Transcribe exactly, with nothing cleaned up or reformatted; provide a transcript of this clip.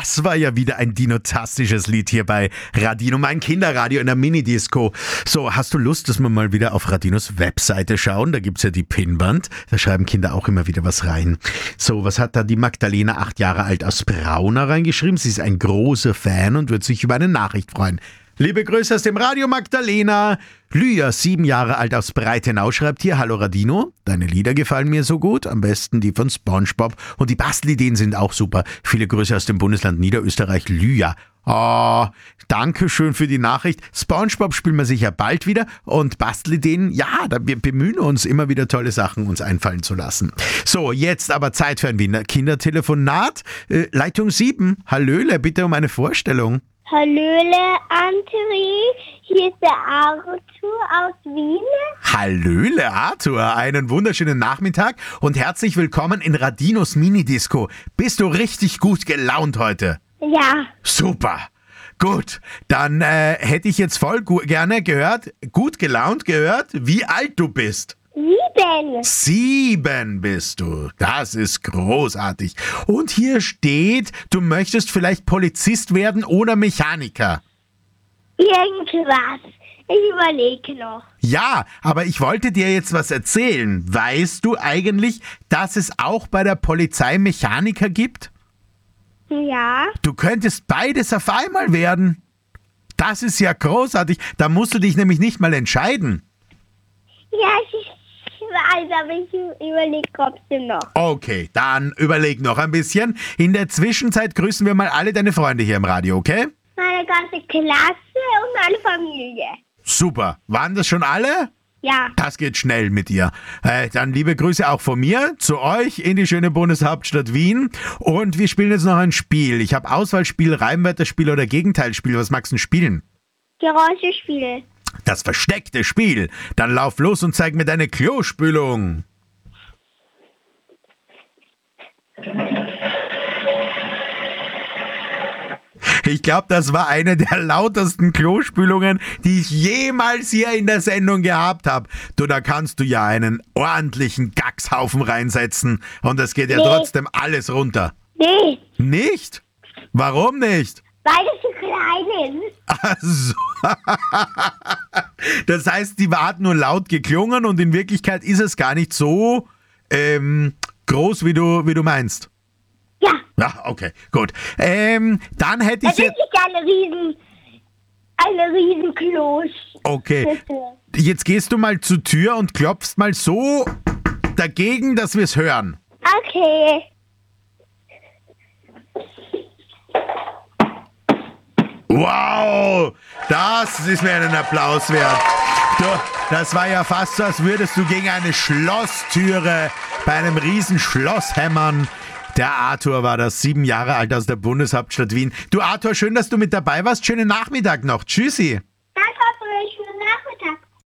Das war ja wieder ein dinotastisches Lied hier bei Radino, mein Kinderradio in der Minidisco. So, hast du Lust, dass wir mal wieder auf Radinos Webseite schauen? Da gibt's ja die Pinnwand. Da schreiben Kinder auch immer wieder was rein. So, was hat da die Magdalena, acht Jahre alt, aus Braunau reingeschrieben? Sie ist ein großer Fan und wird sich über eine Nachricht freuen. Liebe Grüße aus dem Radio Magdalena. Lya, sieben Jahre alt, aus Breitenau, schreibt hier: Hallo Radino, deine Lieder gefallen mir so gut, am besten die von SpongeBob und die Bastelideen sind auch super. Viele Grüße aus dem Bundesland Niederösterreich, Lya. Oh, danke schön für die Nachricht. SpongeBob spielen wir sicher bald wieder und Bastelideen, ja, da wir bemühen uns immer wieder tolle Sachen uns einfallen zu lassen. So, jetzt aber Zeit für ein Wiener Kindertelefonat. Äh, Leitung sieben, Hallöle, bitte um eine Vorstellung. Hallöle, André, hier ist der Arthur aus Wien. Hallöle, Arthur, einen wunderschönen Nachmittag und herzlich willkommen in Radinos Minidisco. Bist du richtig gut gelaunt heute? Ja. Super, gut, dann äh, hätte ich jetzt voll gu- gerne gehört, gut gelaunt gehört, wie alt du bist. Sieben. Sieben bist du. Das ist großartig. Und hier steht, du möchtest vielleicht Polizist werden oder Mechaniker. Irgendwas. Ich überlege noch. Ja, aber ich wollte dir jetzt was erzählen. Weißt du eigentlich, dass es auch bei der Polizei Mechaniker gibt? Ja. Du könntest beides auf einmal werden. Das ist ja großartig. Da musst du dich nämlich nicht mal entscheiden. Ja, ich weiß, aber ich überlege trotzdem noch. Okay, dann überleg noch ein bisschen. In der Zwischenzeit grüßen wir mal alle deine Freunde hier im Radio, okay? Meine ganze Klasse und meine Familie. Super. Waren das schon alle? Ja. Das geht schnell mit dir. Äh, dann liebe Grüße auch von mir zu euch in die schöne Bundeshauptstadt Wien. Und wir spielen jetzt noch ein Spiel. Ich habe Auswahlspiel, Reimwörterspiel oder Gegenteilspiel. Was magst du denn spielen? Geräuschespiel. Das versteckte Spiel. Dann lauf los und zeig mir deine Klospülung. Ich glaube, das war eine der lautesten Klospülungen, die ich jemals hier in der Sendung gehabt habe. Du, da kannst du ja einen ordentlichen Gackshaufen reinsetzen und es geht ja Nee. trotzdem alles runter. Nee, Nicht? Warum nicht? weil es so klein ist. Ach so. Das heißt, die hat nur laut geklungen und in Wirklichkeit ist es gar nicht so ähm, groß, wie du, wie du meinst. Ja. Ja, okay, gut. Ähm, dann hätte Es ich ist jetzt... nicht eine riesen, eine riesen Kloß. Okay, jetzt gehst du mal zur Tür und klopfst mal so dagegen, dass wir es hören. Okay. Wow, das ist mir einen Applaus wert. Du, das war ja fast so, als würdest du gegen eine Schlosstüre bei einem riesen Schloss hämmern. Der Arthur war das, sieben Jahre alt, aus der Bundeshauptstadt Wien. Du Arthur, schön, dass du mit dabei warst. Schönen Nachmittag noch. Tschüssi.